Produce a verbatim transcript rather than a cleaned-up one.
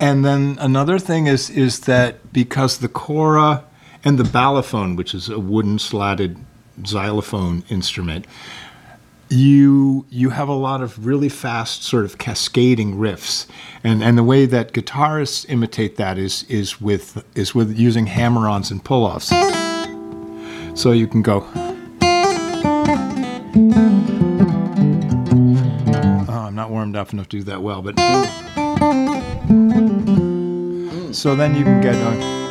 and then another thing is is that because the kora and the balafon, which is a wooden slatted xylophone instrument, you you have a lot of really fast sort of cascading riffs, and and the way that guitarists imitate that is is with is with using hammer-ons and pull-offs. So you can go. Oh, I'm not warmed up enough to do that well, but so then you can get. Uh,